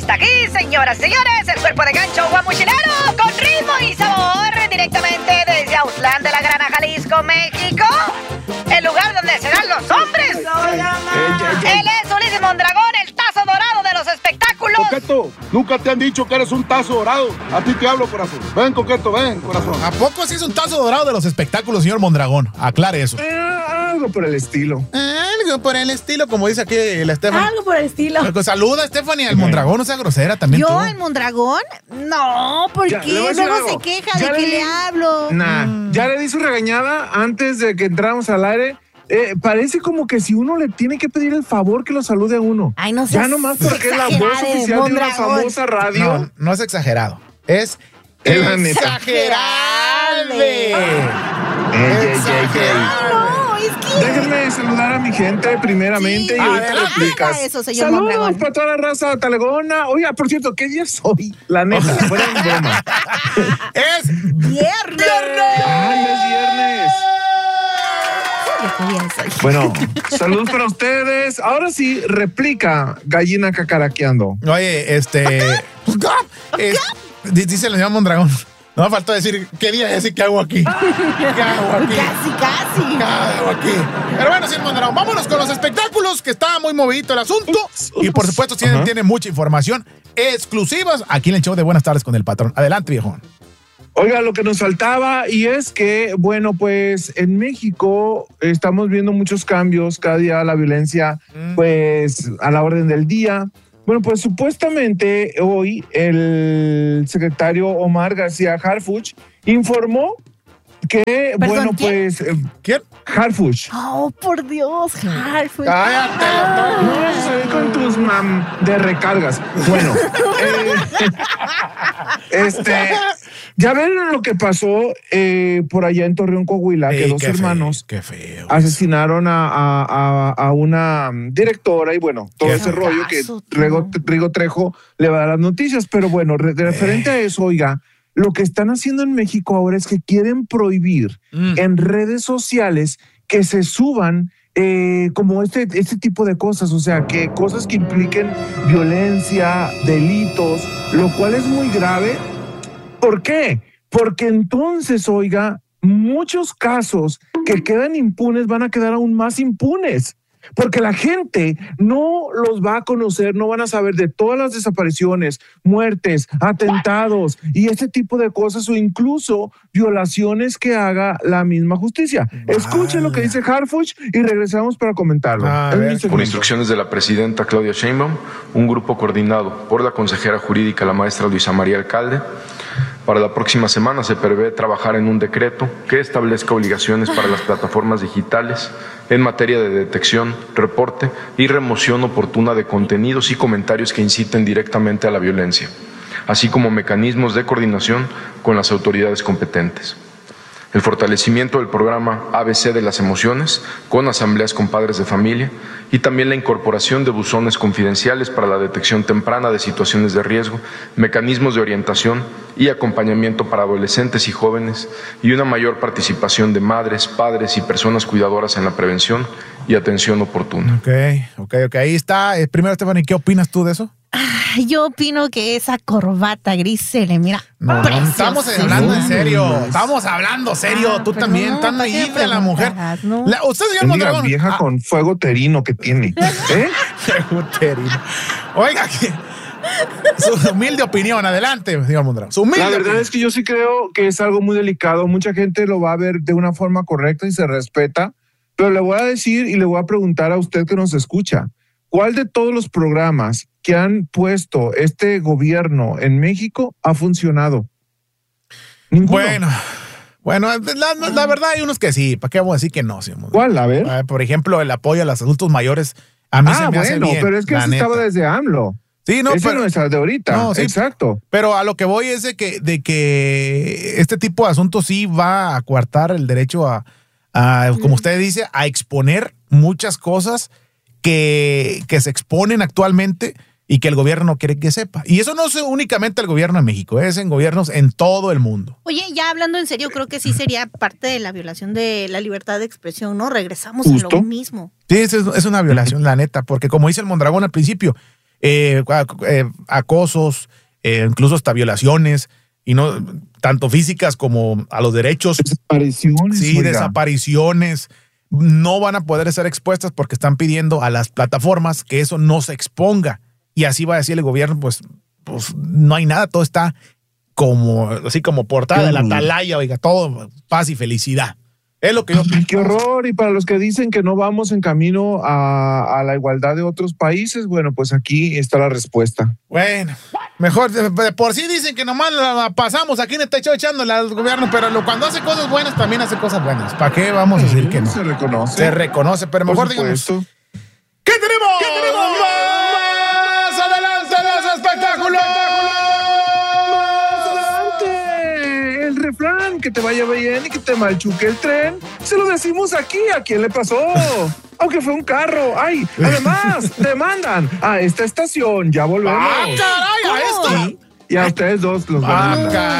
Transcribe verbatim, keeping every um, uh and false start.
está aquí, señoras y señores, el cuerpo de gancho guamuchilero con ritmo y sabor directamente desde Autlán de la Grana, Jalisco, México, el lugar donde serán los hombres. Él es Ulises Mondragón, el tazo dorado de los espectáculos. Coqueto, nunca te han dicho que eres un tazo dorado. A ti te hablo, corazón. Ven, Coqueto, ven, corazón. ¿A poco sí es un tazo dorado de los espectáculos, señor Mondragón? Aclare eso. Eh, algo por el estilo. Algo por el estilo, como dice aquí la Stephanie. Algo por el estilo. Pues saluda, Stephanie, al Mondragón, no sea grosera también. ¿Yo, tú. al Mondragón? No, ¿por Ya, qué? le voy a decir Luego algo. se queja Ya de que le le di- hablo. Nah, Mm. ya le di su regañada antes de que entráramos al aire. Eh, parece como que si uno le tiene que pedir el favor que lo salude a uno. Ay, no Ya seas nomás porque es la voz exagerado, oficial de una Mondragón. famosa radio. No, no es exagerado. Es Es la neta. exagerable. Ey, ey, ey, ey. No, es que... Déjenme saludar a mi gente primeramente Sí, y ahorita adelante. lo explicas. Haga eso, señor Saludos Mondragón. para toda la raza talegona. Oiga, por cierto, ¿qué día es hoy? La neta, fuera en broma. Es ¡Viernes! Ay, es viernes. ¿Qué día es hoy? Bueno, saludos para ustedes. Ahora sí, replica gallina cacaraqueando. Oye, este. es- di- dice el señor Mondragón. No me faltó decir qué día es y qué hago aquí. ¿Qué hago aquí? Casi, casi. ¿Qué hago aquí? Pero bueno, señor Mondragón, vámonos con los espectáculos, que está muy movidito el asunto. Y por supuesto, tiene, Ajá. tiene mucha información exclusivas aquí en el show de Buenas Tardes con el Patrón. Adelante, viejón. Oiga, lo que nos faltaba, y es que, bueno, pues en México estamos viendo muchos cambios, cada día la violencia, Mm. pues a la orden del día. Bueno, pues supuestamente hoy el secretario Omar García Harfuch informó que, ¿Perdón, bueno, quién? pues eh, ¿Quién? Harfuch. Oh, por Dios, Harfuch. Cállate, doctor. No sé con tus mam de recargas. Bueno, eh, este, ya ven lo que pasó eh, por allá en Torreón, Coahuila, que Ey, dos qué feo, hermanos Qué feo. asesinaron a, a- a- a una directora y bueno, todo Qué ese rollo que fracaso, tú. Rigo, Rigo Trejo le va a dar las noticias. Pero bueno, re- de referente a eso, oiga, lo que están haciendo en México ahora es que quieren prohibir Mm. en redes sociales que se suban eh, como este, este tipo de cosas, o sea, que cosas que impliquen violencia, delitos, lo cual es muy grave. ¿Por qué? Porque entonces, oiga, muchos casos que quedan impunes van a quedar aún más impunes. Porque la gente no los va a conocer, no van a saber de todas las desapariciones, muertes, atentados y este tipo de cosas o incluso violaciones que haga la misma justicia. Escuchen lo que dice Harfuch y regresamos para comentarlo. A Es mi ver. segmento. Por instrucciones de la presidenta Claudia Sheinbaum, un grupo coordinado por la consejera jurídica, la maestra Luisa María Alcalde, para la próxima semana se prevé trabajar en un decreto que establezca obligaciones para las plataformas digitales en materia de detección, reporte y remoción oportuna de contenidos y comentarios que inciten directamente a la violencia, así como mecanismos de coordinación con las autoridades competentes. El fortalecimiento del programa A B C de las emociones con asambleas con padres de familia y también la incorporación de buzones confidenciales para la detección temprana de situaciones de riesgo, mecanismos de orientación y acompañamiento para adolescentes y jóvenes y una mayor participación de madres, padres y personas cuidadoras en la prevención y atención oportuna. Ok, ok, ok. Ahí está. Eh, primero, Stephanie, ¿qué opinas tú de eso? Yo opino que esa corbata gris se le mira No, preciosa. estamos hablando en serio. Estamos hablando serio. Ah, Tú pero también, no, tan ¿para qué naive la mujer. preguntas, no? La- usted, señor Bendiga Mondragón. vieja Ah, con fuego terino que tiene. ¿Eh? Guterino. Oiga, que- su humilde opinión. Adelante, señor Mondragón. Su humilde La verdad opinión. es que yo sí creo que es algo muy delicado. Mucha gente lo va a ver de una forma correcta y se respeta. Pero le voy a decir y le voy a preguntar a usted que nos escucha, ¿cuál de todos los programas que han puesto este gobierno en México ha funcionado? Ninguno. Bueno, bueno, la, la verdad hay unos que sí. ¿Para qué vamos a decir que no, señor Mondragón? ¿Cuál? A ver. Ah, por ejemplo, el apoyo a los adultos mayores. A mí Ah, se me hace bueno, bien. pero es que la ese neta. estaba desde AMLO. Sí, no, Ese pero, no es el de ahorita. No, sí. Exacto. pero a lo que voy es de que, de que este tipo de asuntos sí va a coartar el derecho a, a, como usted dice, a exponer muchas cosas que, que se exponen actualmente y que el gobierno no quiere que sepa. Y eso no es únicamente el gobierno de México, es en gobiernos en todo el mundo. Oye, ya hablando en serio, creo que sí sería parte de la violación de la libertad de expresión, ¿no? Regresamos Justo. a lo mismo. Sí, es, es una violación, la neta, porque como dice el Mondragón al principio, eh, eh, acosos, eh, incluso hasta violaciones, y no tanto físicas como a los derechos. Desapariciones. Sí, oiga. desapariciones. No van a poder ser expuestas porque están pidiendo a las plataformas que eso no se exponga. Y así va a decir el gobierno, pues, pues no hay nada, todo está como, así como portada de la atalaya, oiga, todo paz y felicidad. Es lo que yo... Qué horror. Y para los que dicen que no vamos en camino a, a la igualdad de otros países, bueno, pues aquí está la respuesta. Bueno, mejor, de, de por sí dicen que nomás la pasamos aquí en este show echándole al gobierno, pero lo, cuando hace cosas buenas también hace cosas buenas. ¿Para qué vamos a decir que no? Se reconoce. Se reconoce, pero mejor digamos... ¿Qué tenemos? ¿Qué tenemos? ¡Más adelante los espectáculos! El refrán, que te vaya bien y que te malchuque el tren, se lo decimos aquí. ¿A quién le pasó? Aunque fue un carro. Ay, además, demandan a esta estación. Ya volvemos. ¡Ah, caray! ¿A esta? Y a ustedes dos los van a Ah, demandar. caray.